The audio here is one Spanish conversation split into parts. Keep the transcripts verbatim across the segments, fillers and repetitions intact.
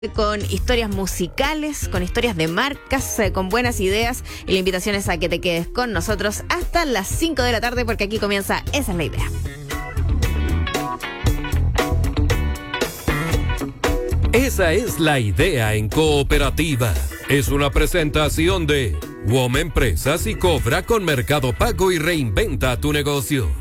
con historias musicales, con historias de marcas, eh, con buenas ideas, y la invitación es a que te quedes con nosotros hasta las cinco de la tarde porque aquí comienza Esa es la Idea. Esa es la idea en Cooperativa. Es una presentación de W O M Empresas y Cobra con Mercado Pago y reinventa tu negocio.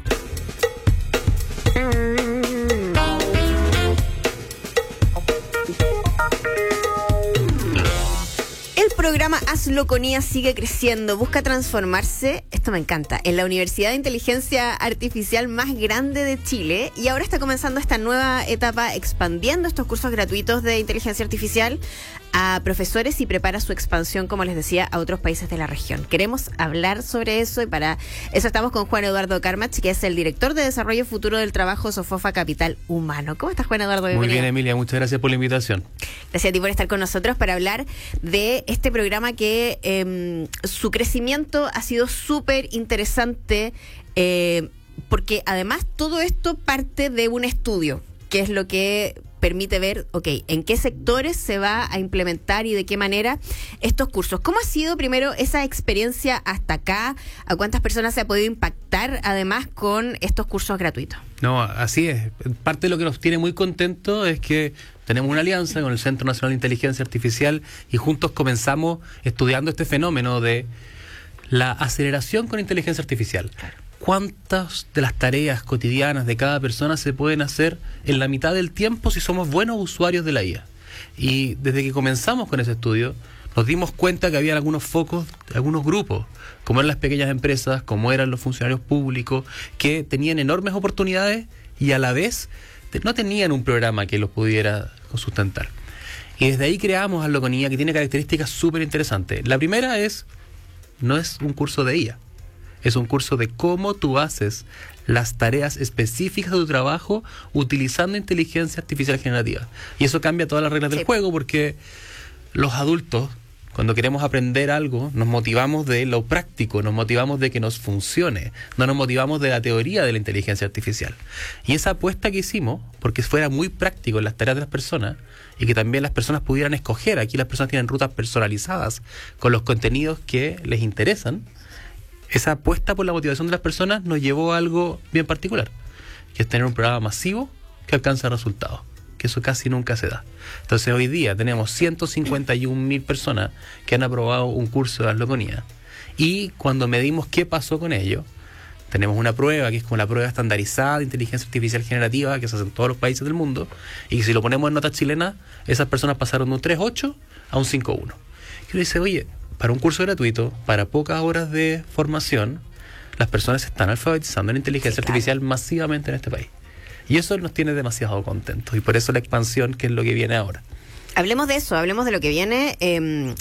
El programa Hazlo con I A sigue creciendo, busca transformarse, esto me encanta, en la Universidad de Inteligencia Artificial más grande de Chile, y ahora está comenzando esta nueva etapa expandiendo estos cursos gratuitos de inteligencia artificial a profesores y prepara su expansión, como les decía, a otros países de la región. Queremos hablar sobre eso y para eso estamos con Juan Eduardo Carmach, que es el director de Desarrollo Futuro del Trabajo Sofofa Capital Humano. ¿Cómo estás, Juan Eduardo? Bienvenido. Muy bien, Emilia, muchas gracias por la invitación. Gracias a ti por estar con nosotros para hablar de este programa que eh, su crecimiento ha sido súper interesante, eh, porque además todo esto parte de un estudio, que es lo que permite ver, ok, en qué sectores se va a implementar y de qué manera estos cursos. ¿Cómo ha sido primero esa experiencia hasta acá? ¿A cuántas personas se ha podido impactar además con estos cursos gratuitos? No, así es. Parte de lo que nos tiene muy contentos es que tenemos una alianza con el Centro Nacional de Inteligencia Artificial y juntos comenzamos estudiando este fenómeno de la aceleración con inteligencia artificial. ¿Cuántas de las tareas cotidianas de cada persona se pueden hacer en la mitad del tiempo si somos buenos usuarios de la I A? Y desde que comenzamos con ese estudio, nos dimos cuenta que había algunos focos, algunos grupos, como eran las pequeñas empresas, como eran los funcionarios públicos, que tenían enormes oportunidades y a la vez no tenían un programa que los pudiera sustentar. Y desde ahí creamos Hazlo con I A, que tiene características súper interesantes. La primera es, no es un curso de I A. Es un curso de cómo tú haces las tareas específicas de tu trabajo utilizando inteligencia artificial generativa. Y eso cambia todas las reglas sí. del juego, porque los adultos, cuando queremos aprender algo, nos motivamos de lo práctico, nos motivamos de que nos funcione, no nos motivamos de la teoría de la inteligencia artificial. Y esa apuesta que hicimos, porque fuera muy práctico en las tareas de las personas, y que también las personas pudieran escoger, aquí las personas tienen rutas personalizadas con los contenidos que les interesan, esa apuesta por la motivación de las personas nos llevó a algo bien particular, que es tener un programa masivo que alcanza resultados, que eso casi nunca se da. Entonces hoy día tenemos ciento cincuenta y un mil personas que han aprobado un curso de Hazlo con I A, y cuando medimos qué pasó con ello, tenemos una prueba que es como la prueba estandarizada de inteligencia artificial generativa que se hace en todos los países del mundo, y que si lo ponemos en notas chilenas, esas personas pasaron de un tres punto ocho a un cinco punto uno. Y uno dice, oye, para un curso gratuito, para pocas horas de formación, las personas se están alfabetizando en inteligencia sí, claro. artificial masivamente en este país. Y eso nos tiene demasiado contentos. Y por eso la expansión, que es lo que viene ahora. Hablemos de eso, hablemos de lo que viene, eh,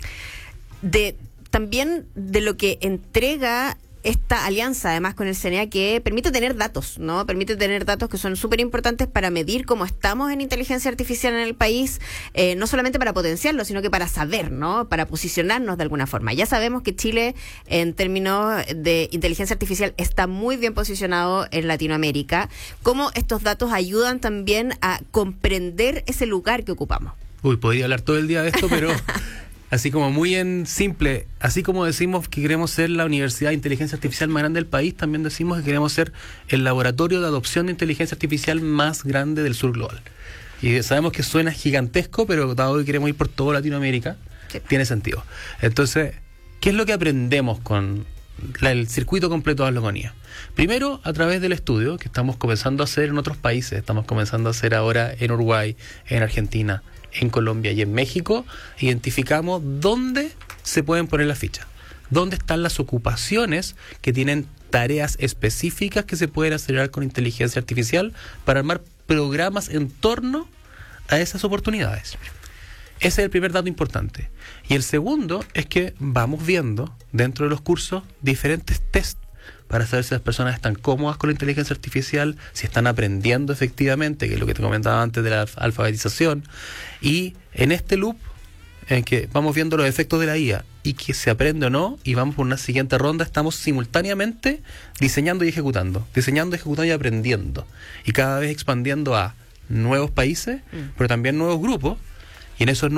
de también de lo que entrega esta alianza, además, con el C N E A, que permite tener datos, ¿no? Permite tener datos que son súper importantes para medir cómo estamos en inteligencia artificial en el país, eh, no solamente para potenciarlo, sino que para saber, ¿no? Para posicionarnos de alguna forma. Ya sabemos que Chile, en términos de inteligencia artificial, está muy bien posicionado en Latinoamérica. ¿Cómo estos datos ayudan también a comprender ese lugar que ocupamos? Uy, podría hablar todo el día de esto, pero así como muy en simple, así como decimos que queremos ser la Universidad de Inteligencia Artificial más grande del país, también decimos que queremos ser el laboratorio de adopción de inteligencia artificial más grande del sur global. Y sabemos que suena gigantesco, pero dado que queremos ir por toda Latinoamérica, sí. tiene sentido. Entonces, ¿qué es lo que aprendemos con la, el circuito completo de Hazlo con I A? Primero, a través del estudio que estamos comenzando a hacer en otros países, estamos comenzando a hacer ahora en Uruguay, en Argentina, en Colombia y en México, identificamos dónde se pueden poner las fichas, dónde están las ocupaciones que tienen tareas específicas que se pueden acelerar con inteligencia artificial para armar programas en torno a esas oportunidades. Ese es el primer dato importante. Y el segundo es que vamos viendo dentro de los cursos diferentes tests para saber si las personas están cómodas con la inteligencia artificial, si están aprendiendo efectivamente, que es lo que te comentaba antes de la alfabetización. Y en este loop, en que vamos viendo los efectos de la I A y que se aprende o no, y vamos por una siguiente ronda, estamos simultáneamente diseñando y ejecutando, diseñando, ejecutando y aprendiendo. Y cada vez expandiendo a nuevos países, mm. pero también nuevos grupos. Y en esos